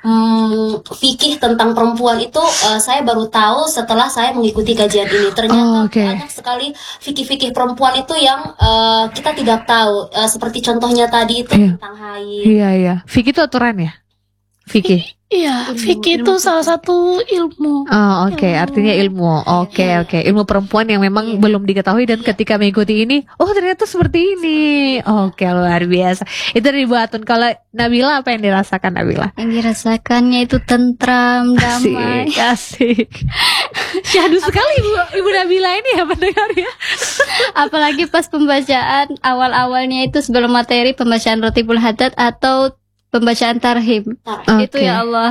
fikih tentang perempuan itu saya baru tahu setelah saya mengikuti kajian ini. Ternyata banyak sekali fikih-fikih perempuan itu yang kita tidak tahu. Seperti contohnya tadi itu tentang haid. Iya. Fikih itu aturan ya? Fikih. Iya, fikih itu salah satu ilmu. Artinya ilmu. Oke. Ilmu perempuan yang memang belum diketahui dan ketika mengikuti ini, oh ternyata seperti ini. Oke, luar biasa. Itu dari Bu Atun. Kalau Nabila, apa yang dirasakan Nabila? Yang dirasakannya itu tentram, damai. Asik. Syahdu sekali Ibu Nabila ini ya pendengar ya. Apalagi pas pembacaan awal-awalnya itu sebelum materi pembacaan Rotibul Haddad atau pembacaan tarhim. Itu ya Allah.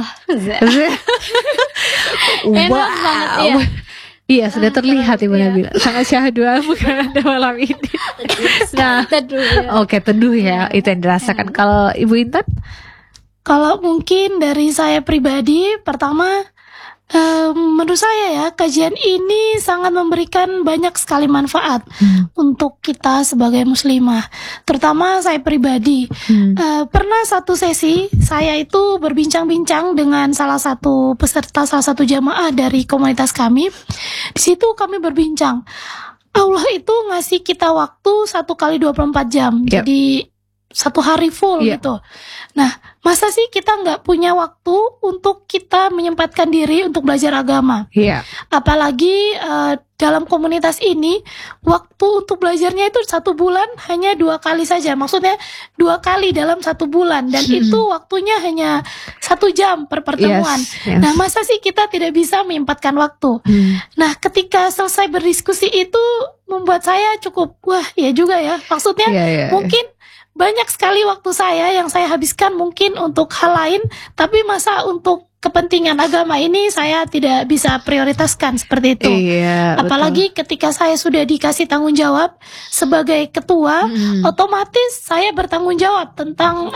Enak banget ya. Iya, sudah terlihat Ibu Nabila. Sangat syahdu bukan ada malam ini. Nah, teduh ya. Oke, teduh ya. Itu yang dirasakan. Kalau Ibu Intan? Kalau mungkin dari saya pribadi, pertama menurut saya ya, kajian ini sangat memberikan banyak sekali manfaat untuk kita sebagai muslimah. Terutama saya pribadi. Pernah satu sesi saya itu berbincang-bincang dengan salah satu peserta, salah satu jamaah dari komunitas kami. Di situ kami berbincang, Allah itu ngasih kita waktu 1 kali 24 jam. Jadi 1 hari full gitu. Nah, masa sih kita nggak punya waktu untuk kita menyempatkan diri untuk belajar agama? Apalagi dalam komunitas ini, waktu untuk belajarnya itu 1 bulan hanya 2 kali saja. Maksudnya 2 kali dalam 1 bulan. Dan itu waktunya hanya 1 jam per pertemuan. Nah, masa sih kita tidak bisa menyempatkan waktu? Nah, ketika selesai berdiskusi itu membuat saya cukup, wah ya juga ya. Maksudnya mungkin banyak sekali waktu saya yang saya habiskan mungkin untuk hal lain, tapi masa untuk kepentingan agama ini saya tidak bisa prioritaskan seperti itu. Apalagi ketika saya sudah dikasih tanggung jawab sebagai ketua, otomatis saya bertanggung jawab tentang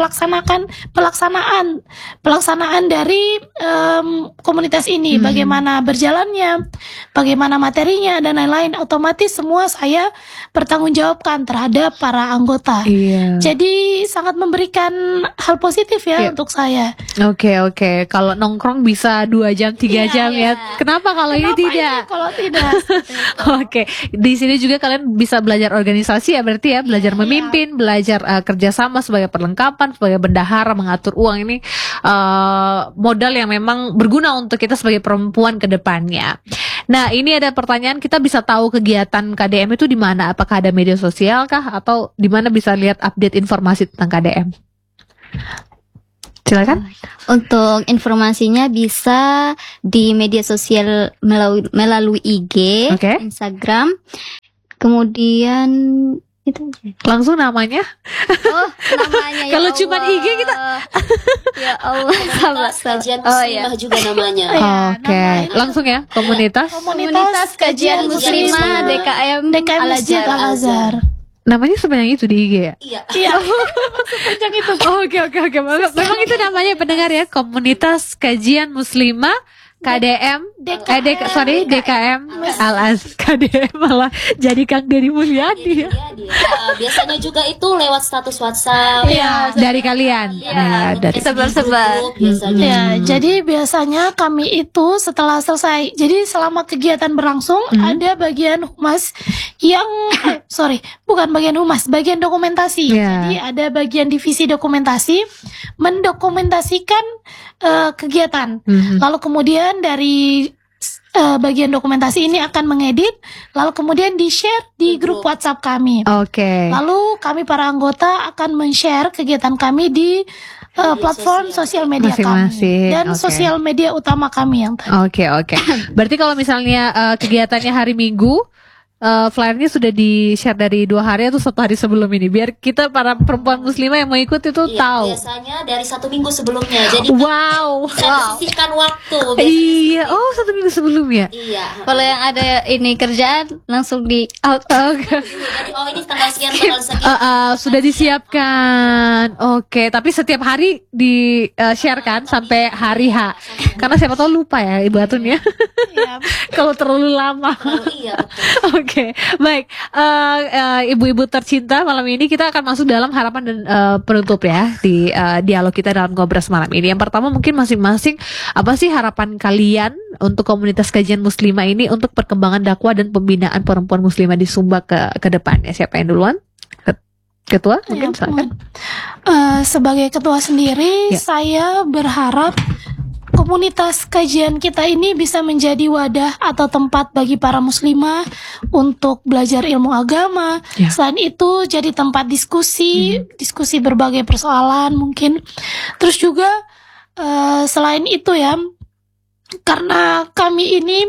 pelaksanaan dari komunitas ini, bagaimana berjalannya, bagaimana materinya dan lain-lain. Otomatis semua saya bertanggung jawabkan terhadap para anggota. Jadi sangat memberikan hal positif ya untuk saya. Oke. Kalau nongkrong bisa 2 jam, 3 jam ya. Kenapa kalau ini tidak? Kalau tidak. Oke. Di sini juga kalian bisa belajar organisasi ya, berarti ya, belajar memimpin, belajar kerjasama sebagai perlengkapan, sebagai bendahara, mengatur uang. Ini modal yang memang berguna untuk kita sebagai perempuan ke depannya. Nah, ini ada pertanyaan, kita bisa tahu kegiatan KDM itu di mana? Apakah ada media sosial kah? Atau di mana bisa lihat update informasi tentang KDM? Silakan. Untuk informasinya bisa di media sosial melalui IG, Instagram. Kemudian itu aja. Langsung namanya? Namanya ya kalau cuma IG kita. Ya Allah, kajian muslimah juga namanya. Langsung ya, komunitas kajian muslimah DKM Al-Azhar. Namanya sepanjang itu di IG ya? Iya. Sepanjang itu. Oke. Memang itu namanya pendengar ya, Komunitas Kajian Muslimah KDM DKM Al-Azhar. KDM malah jadi Kang Dedi Mulyadi ya. Biasanya juga itu lewat status WhatsApp dari kalian. Dari sebar-sebar. Jadi biasanya kami itu setelah selesai, jadi selama kegiatan berlangsung ada bagian humas yang bukan bagian humas, bagian dokumentasi. Jadi ada bagian divisi dokumentasi mendokumentasikan kegiatan. Lalu kemudian dari bagian dokumentasi ini akan mengedit, lalu kemudian di-share di grup WhatsApp kami. Lalu kami para anggota akan men-share kegiatan kami di platform sosial media kami dan sosial media utama kami yang tadi. Berarti kalau misalnya kegiatannya hari Minggu, flyernya sudah di-share dari 2 hari atau 1 hari sebelum ini, biar kita para perempuan muslimah yang mau ikut itu tahu. Biasanya dari 1 minggu sebelumnya. Jadi sisihkan waktu. 1 minggu sebelumnya. Kalau yang ada ini kerjaan langsung di out. Ini tanggal sekian, tanggal sekian. Sudah disiapkan. Tapi setiap hari di-share kan sampai hari H. Karena siapa tahu lupa ya Ibu Atun ya. Kalau terlalu lama. Betul. Oke, baik. Ibu-ibu tercinta, malam ini kita akan masuk dalam harapan dan penutup ya di dialog kita dalam Ngobras malam ini. Yang pertama mungkin masing-masing apa sih harapan kalian untuk komunitas kajian muslimah ini untuk perkembangan dakwah dan pembinaan perempuan muslimah di Sumba ke depannya? Siapa yang duluan? Ketua mungkin silakan. Sebagai ketua sendiri, saya berharap komunitas kajian kita ini bisa menjadi wadah atau tempat bagi para muslimah untuk belajar ilmu agama. Selain itu jadi tempat diskusi berbagai persoalan mungkin. Terus juga selain itu ya, karena kami ini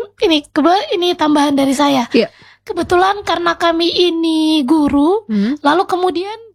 tambahan dari saya. Kebetulan karena kami ini guru, lalu kemudian